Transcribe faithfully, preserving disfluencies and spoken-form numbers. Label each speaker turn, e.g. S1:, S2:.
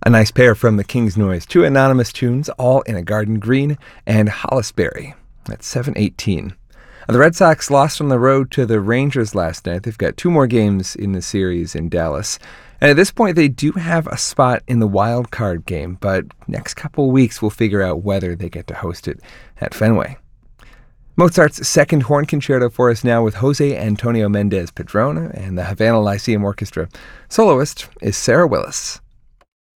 S1: A nice pair from the King's Noise. Two anonymous tunes, All in a Garden Green and Hollisberry at seven eighteen. The Red Sox lost on the road to the Rangers last night. They've got two more games in the series in Dallas. And at this point, they do have a spot in the wild card game, but next couple of weeks we'll figure out whether they get to host it at Fenway. Mozart's second horn concerto for us now with Jose Antonio Mendez Padrón and the Havana Lyceum Orchestra. Soloist is Sarah Willis.